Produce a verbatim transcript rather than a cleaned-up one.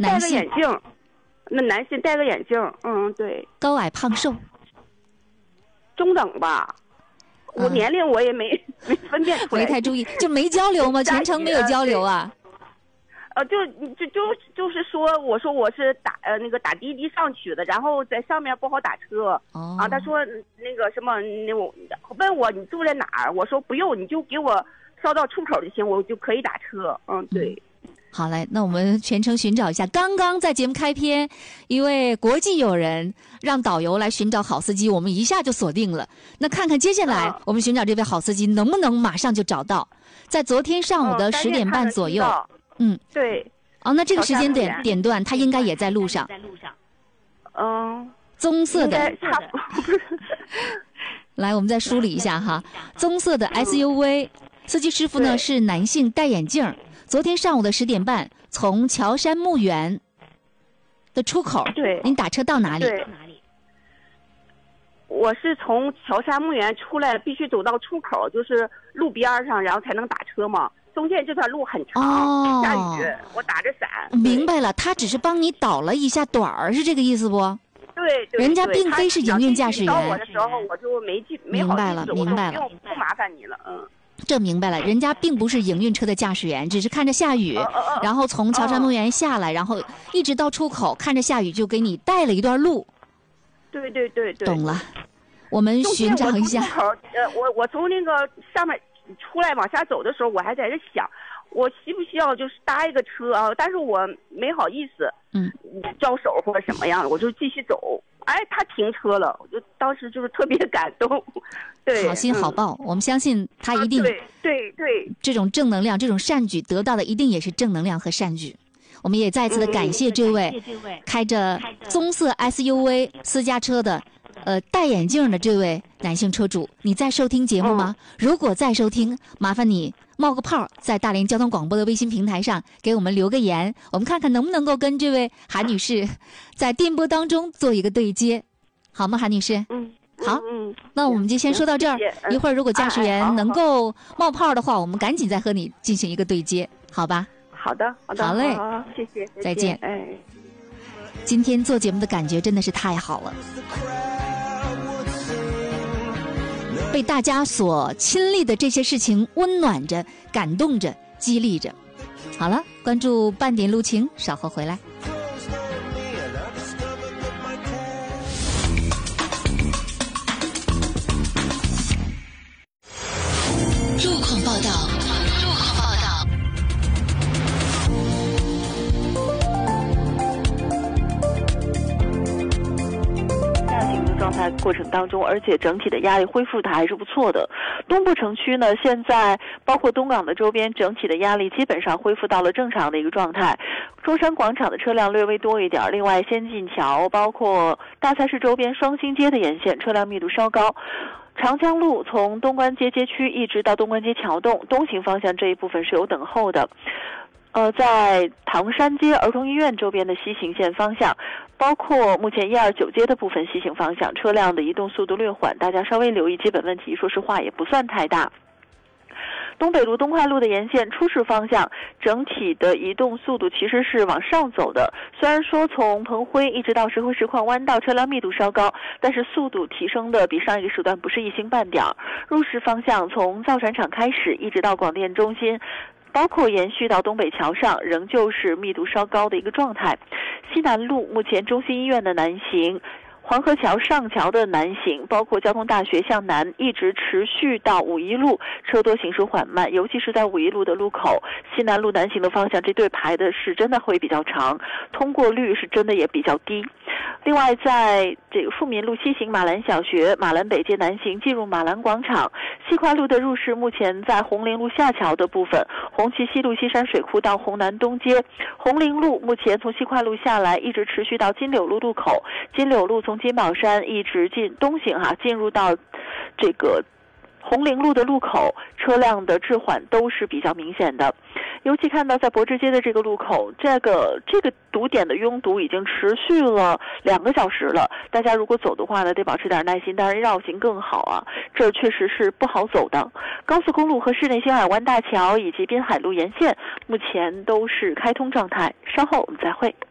男性， 戴个眼镜，那男性戴个眼镜，嗯，对。 高矮胖瘦？ 中等吧。我年龄我也没、嗯、没分辨出来， 没太注意，就没交流吗？全程没有交流啊？ 呃，就就就就是说，我说我是打呃那个打滴滴上去的，然后在上面不好打车。 哦。 啊，他说那个什么，那我问我你住在哪儿？我说不用，你就给我捎到出口就行，我就可以打车。嗯，对。 嗯，好嘞，那我们全程寻找一下。刚刚在节目开篇，一位国际友人让导游来寻找好司机，我们一下就锁定了。那看看接下来、嗯、我们寻找这位好司机能不能马上就找到。在昨天上午的十点半左右。 嗯，对。 哦，那这个时间点点段，他应该也在路上。 在路上。嗯， 棕色的。来，我们再梳理一下哈。棕色的 S U V，、嗯、司机师傅呢是男性，戴眼镜。昨天上午的十点半，从乔山墓园的出口， 对， 您打车到哪里？ 对，我是从乔山墓园出来，必须走到出口，就是路边上，然后才能打车嘛。中间这段路很长， 哦、 下雨，我打着伞。 明白了，他只是帮你导了一下短儿，是这个意思不？ 对对， 人家并非是营运驾驶员。 到我的时候，我就没记，没好意思， 明白了，明白了， 不不麻烦你了，嗯。 这明白了，人家并不是营运车的驾驶员，只是看着下雨， 哦哦哦、 然后从乔山墓园下来，哦、然后一直到出口，看着下雨就给你带了一段路。 对对对对。 懂了，我们寻找一下。 出口，呃，我我从那个上面出来往下走的时候，我还在这想，我需不需要就是搭一个车啊？但是我没好意思， 嗯， 招手或者什么样的，我就继续走。哎，他停车了，我就当时就是特别感动。对， 好心好报、嗯，我们相信他一定、 啊、对对对， 这种正能量、这种善举得到的一定也是正能量和善举。我们也再次的感谢这位开着棕色 S U V 私家车的呃戴眼镜的这位男性车主。你在收听节目吗？嗯、如果在收听，麻烦你冒个泡，在大连交通广播的微信平台上给我们留个言，我们看看能不能够跟这位韩女士在电波当中做一个对接，好吗，韩女士？ 嗯， 好， 嗯， 那我们就先说到这儿。一会儿如果驾驶员能够冒泡的话，我们赶紧再和你进行一个对接，好吧？ 好的，好的， 好嘞， 好好谢谢， 再见。 哎， 今天做节目的感觉真的是太好了。被大家所亲历的这些事情温暖着、感动着、激励着。好了，关注半点路情，稍后回来。 路况报道，路况报道。 状态过程当中，而且整体的压力恢复的还是不错的。东部城区呢，现在包括东港的周边，整体的压力基本上恢复到了正常的一个状态。中山广场的车辆略微多一点，另外先进桥包括大菜市周边双星街的沿线车辆密度稍高。长江路从东关街街区一直到东关街桥洞东行方向这一部分是有等候的。呃，在唐山街儿童医院周边的西行线方向，包括目前一二九街的部分西行方向，车辆的移动速度略缓，大家稍微留意，基本问题说实话也不算太大。东北路东快路的沿线出事方向，整体的移动速度其实是往上走的。虽然说从彭辉一直到石灰石矿弯道车辆密度稍高，但是速度提升的比上一个时段不是一星半点。入市方向从造船厂开始一直到广电中心，包括延续到东北桥上，仍旧是密度稍高的一个状态。西南路目前中心医院的南行，黄河桥上桥的南行，包括交通大学向南一直持续到五一路，车多行驶缓慢，尤其是在五一路的路口，西南路南行的方向，这队排的是真的会比较长，通过率是真的也比较低。另外，在这个富民路西行马兰小学、马兰北街南行进入马兰广场，西快路的入市目前在红陵路下桥的部分，红旗西路西山水库到红南东街，红陵路目前从西快路下来一直持续到金柳路路口，金柳路从金宝山一直进东行哈、啊，进入到这个红陵路的路口，车辆的滞缓都是比较明显的。尤其看到在博智街的这个路口，这个这个堵点的拥堵已经持续了两个小时了。大家如果走的话呢，得保持点耐心，当然绕行更好啊。这确实是不好走的。高速公路和市内星海湾大桥以及滨海路沿线目前都是开通状态。稍后我们再会。